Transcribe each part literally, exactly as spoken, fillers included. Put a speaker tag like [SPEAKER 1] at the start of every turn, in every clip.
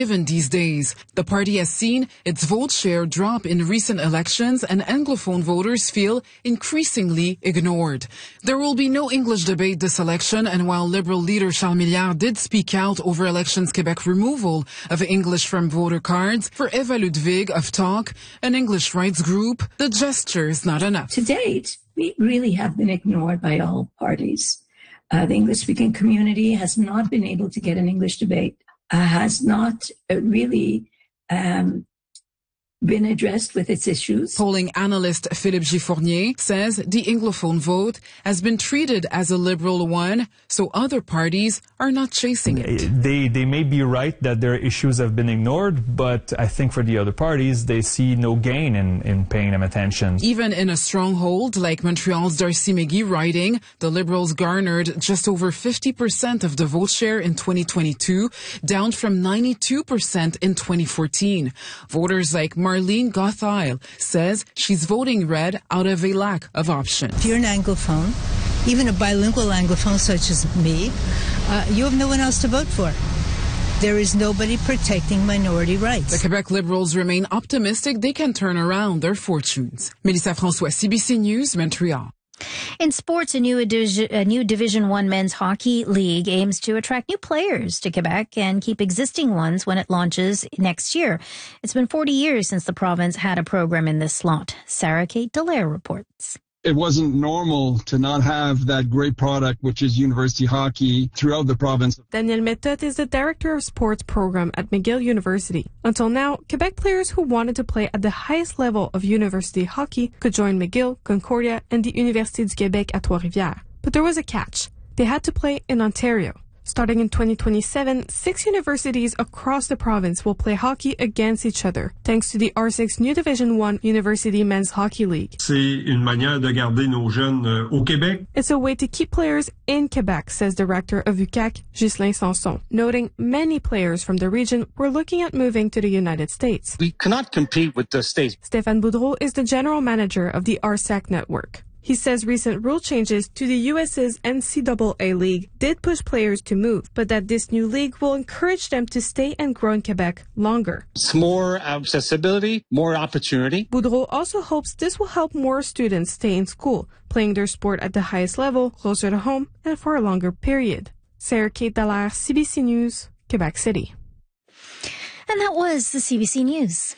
[SPEAKER 1] Even these days, the party has seen its vote share drop in recent elections and Anglophone voters feel increasingly ignored. There will be no English debate this election, and while Liberal leader Charles Milliard did speak out over Elections Quebec removal of English from voter cards, for Eva Ludwig of Talk, an English rights group, the gesture is not enough.
[SPEAKER 2] To date, we really have been ignored by all parties. Uh, the English-speaking community has not been able to get an English debate. Uh, has not uh, really um, been addressed with its issues.
[SPEAKER 1] Polling analyst Philippe Giffournier says the Anglophone vote has been treated as a liberal one, so other parties are not chasing it.
[SPEAKER 3] They they may be right that their issues have been ignored, but I think for the other parties, they see no gain in, in paying them attention.
[SPEAKER 1] Even in a stronghold like Montreal's Darcy McGee riding, the Liberals garnered just over fifty percent of the vote share in twenty twenty-two, down from ninety-two percent in twenty fourteen. Voters like Marlene Gottheil says she's voting red out of a lack of options.
[SPEAKER 4] If you're an Anglophone, even a bilingual Anglophone such as me, uh, you have no one else to vote for. There is nobody protecting minority rights.
[SPEAKER 1] The Quebec Liberals remain optimistic they can turn around their fortunes. Mélissa François, C B C News, Montreal.
[SPEAKER 5] In sports, a new, a new Division One men's hockey league aims to attract new players to Quebec and keep existing ones when it launches next year. It's been forty years since the province had a program in this slot. Sarah Kate Dallaire reports.
[SPEAKER 6] It wasn't normal to not have that great product, which is university hockey, throughout the province.
[SPEAKER 7] Daniel Method is the director of sports program at McGill University. Until now, Quebec players who wanted to play at the highest level of university hockey could join McGill, Concordia, and the Université du Québec at Trois-Rivières. But there was a catch. They had to play in Ontario. Starting in twenty twenty-seven, six universities across the province will play hockey against each other, thanks to the R six new Division One University Men's Hockey League.
[SPEAKER 8] C'est une manière de garder nos jeunes euh, au Québec.
[SPEAKER 7] It's a way to keep players in Quebec, says director of U Q A C, Ghislain Sanson, noting many players from the region were looking at moving to the United States.
[SPEAKER 9] We cannot compete with the States.
[SPEAKER 7] Stéphane Boudreau is the general manager of the R S A C network. He says recent rule changes to the U S's N C double A league did push players to move, but that this new league will encourage them to stay and grow in Quebec longer.
[SPEAKER 9] It's more accessibility, more opportunity.
[SPEAKER 7] Boudreau also hopes this will help more students stay in school, playing their sport at the highest level, closer to home, and for a longer period. Sarah Kate Dallaire, C B C News, Quebec City.
[SPEAKER 5] And that was the C B C News.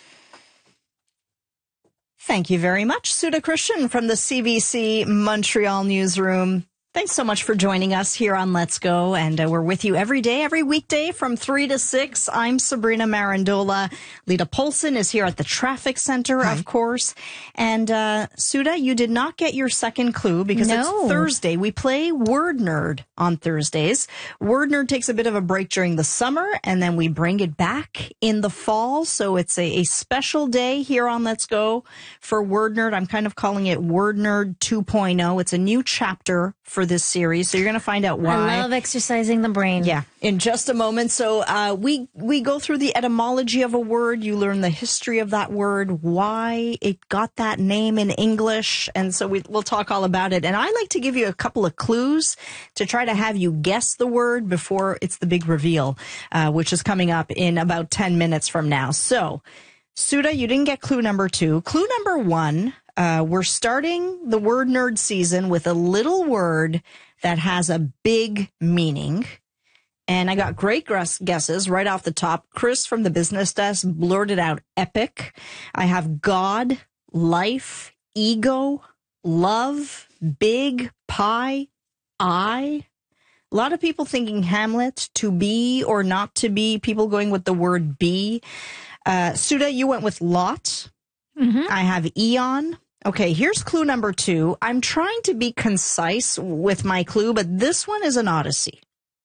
[SPEAKER 10] Thank you very much, Sudha Christian from the C B C Montreal newsroom. Thanks so much for joining us here on Let's Go, and uh, we're with you every day, every weekday from three to six. I'm Sabrina Marandola. Lita Polson is here at the Traffic Center, Hi. Of course. And uh, Sudha, you did not get your second clue because
[SPEAKER 5] no.
[SPEAKER 10] it's Thursday. We play Word Nerd on Thursdays. Word Nerd takes a bit of a break during the summer, and then we bring it back in the fall. So it's a, a special day here on Let's Go for Word Nerd. I'm kind of calling it Word Nerd two point oh. It's a new chapter for this series, so you're going to find out why.
[SPEAKER 5] I love exercising the brain.
[SPEAKER 10] Yeah, in just a moment. So uh, we we go through the etymology of a word. You learn the history of that word, why it got that name in English, and so we, we'll talk all about it. And I like to give you a couple of clues to try to have you guess the word before it's the big reveal, uh, which is coming up in about ten minutes from now. So, Sudha, you didn't get clue number two. Clue number one. Uh, we're starting the Word Nerd season with a little word that has a big meaning. And I got great guesses right off the top. Chris from the business desk blurted out epic. I have God, life, ego, love, big, pie, I. A lot of people thinking Hamlet, to be or not to be. People going with the word be. Uh, Sudha, you went with lot.
[SPEAKER 5] Mm-hmm.
[SPEAKER 10] I have eon. Okay, here's clue number two. I'm trying to be concise with my clue, but this one is an odyssey.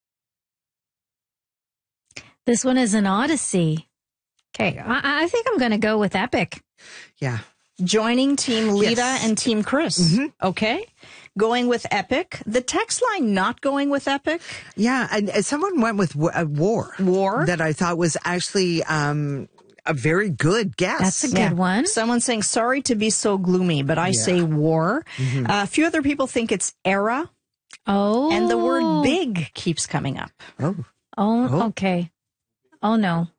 [SPEAKER 5] This one is an odyssey. Okay, I, I think I'm going to go with epic.
[SPEAKER 11] Yeah.
[SPEAKER 10] Joining Team Lita
[SPEAKER 11] yes.
[SPEAKER 10] and Team Chris.
[SPEAKER 11] Mm-hmm.
[SPEAKER 10] Okay. Going with epic. The text line not going with epic.
[SPEAKER 11] Yeah, and, and someone went with w- uh, war.
[SPEAKER 10] War.
[SPEAKER 11] That I thought was actually... Um, a very good guess.
[SPEAKER 5] That's a good yeah. one.
[SPEAKER 10] Someone saying, sorry to be so gloomy, but I yeah. say war. Mm-hmm. Uh, a few other people think it's era.
[SPEAKER 5] Oh.
[SPEAKER 10] And the word big keeps coming up.
[SPEAKER 11] Oh.
[SPEAKER 5] Oh, oh. Okay. Oh, no.